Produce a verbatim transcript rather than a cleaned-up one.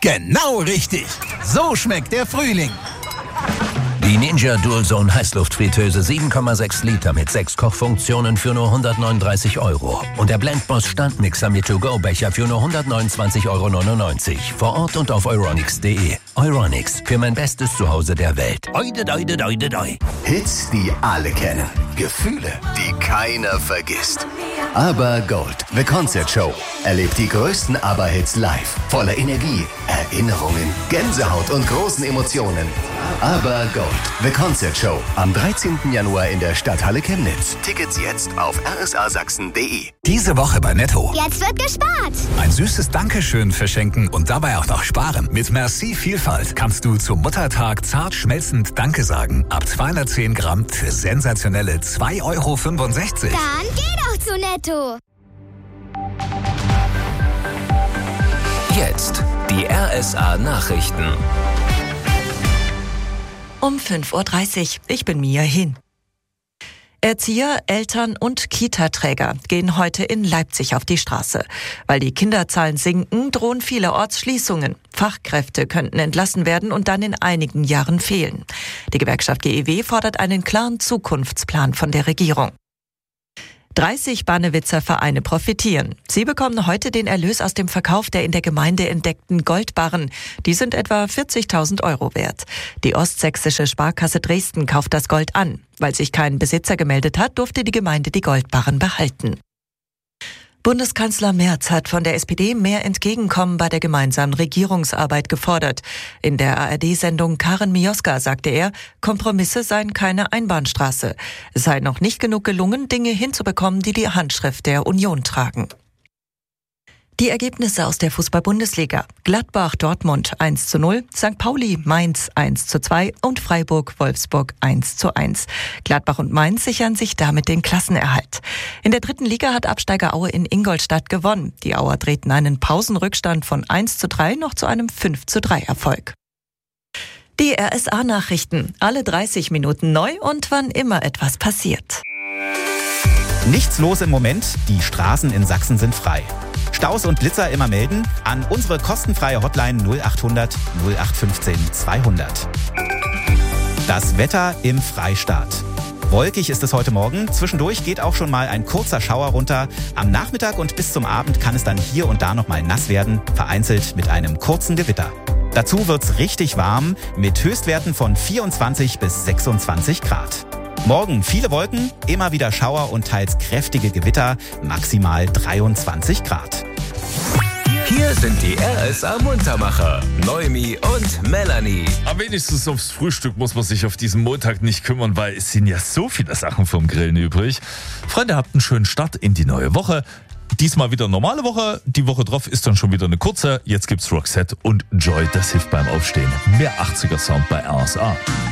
Genau richtig. So schmeckt der Frühling. Die Ninja Dualzone Heißluftfritteuse sieben Komma sechs Liter mit sechs Kochfunktionen für nur hundertneununddreißig Euro. Und der Blendboss Standmixer mit To-Go-Becher für nur hundertneunundzwanzig Euro neunundneunzig. Vor Ort und auf euronics punkt de. Euronics, für mein bestes Zuhause der Welt. Oide, oide, oide, oide. Hits, die alle kennen. Gefühle, die keiner vergisst. Aber Gold, The Concert Show. Erlebt die größten Aber-Hits live. Voller Energie, Erinnerungen, Gänsehaut und großen Emotionen. Aber Gold, The Concert Show. Am dreizehnten Januar in der Stadthalle Chemnitz. Tickets jetzt auf r s a sachsen punkt de. Diese Woche bei Netto. Jetzt wird gespart. Ein süßes Dankeschön verschenken und dabei auch noch sparen. Mit Merci Vielfalt kannst du zum Muttertag zart schmelzend Danke sagen. Ab zweihundertzehn Gramm für sensationelle zwei Euro fünfundsechzig. Dann geh doch zu Netto. Jetzt die R S A Nachrichten. Um fünf Uhr dreißig. Ich bin Mia Hin. Erzieher, Eltern und Kita-Träger gehen heute in Leipzig auf die Straße. Weil die Kinderzahlen sinken, drohen vielerorts Schließungen. Fachkräfte könnten entlassen werden und dann in einigen Jahren fehlen. Die Gewerkschaft G E W fordert einen klaren Zukunftsplan von der Regierung. dreißig Bannewitzer Vereine profitieren. Sie bekommen heute den Erlös aus dem Verkauf der in der Gemeinde entdeckten Goldbarren. Die sind etwa vierzigtausend Euro wert. Die Ostsächsische Sparkasse Dresden kauft das Gold an. Weil sich kein Besitzer gemeldet hat, durfte die Gemeinde die Goldbarren behalten. Bundeskanzler Merz hat von der S P D mehr Entgegenkommen bei der gemeinsamen Regierungsarbeit gefordert. In der A R D-Sendung Karen Mioska sagte er, Kompromisse seien keine Einbahnstraße. Es sei noch nicht genug gelungen, Dinge hinzubekommen, die die Handschrift der Union tragen. Die Ergebnisse aus der Fußball-Bundesliga. Gladbach Dortmund eins zu null, Sankt Pauli Mainz eins zu zwei und Freiburg Wolfsburg eins zu eins. Gladbach und Mainz sichern sich damit den Klassenerhalt. In der dritten Liga hat Absteiger Aue in Ingolstadt gewonnen. Die Auer drehten einen Pausenrückstand von eins zu drei noch zu einem fünf zu drei Erfolg. Die R S A-Nachrichten. Alle dreißig Minuten neu und wann immer etwas passiert. Nichts los im Moment, die Straßen in Sachsen sind frei. Staus und Blitzer immer melden an unsere kostenfreie Hotline null achthundert null acht fünfzehn zweihundert. Das Wetter im Freistaat. Wolkig ist es heute Morgen. Zwischendurch geht auch schon mal ein kurzer Schauer runter. Am Nachmittag und bis zum Abend kann es dann hier und da noch mal nass werden, vereinzelt mit einem kurzen Gewitter. Dazu wird's richtig warm mit Höchstwerten von vierundzwanzig bis sechsundzwanzig Grad. Morgen viele Wolken, immer wieder Schauer und teils kräftige Gewitter, maximal dreiundzwanzig Grad. Hier sind die R S A Muntermacher, Noemi und Melanie. Aber wenigstens aufs Frühstück muss man sich auf diesen Montag nicht kümmern, weil es sind ja so viele Sachen vom Grillen übrig. Freunde, habt einen schönen Start in die neue Woche. Diesmal wieder normale Woche, die Woche drauf ist dann schon wieder eine kurze. Jetzt gibt's Roxette und Joy, das hilft beim Aufstehen. Mehr achtziger Sound bei R S A.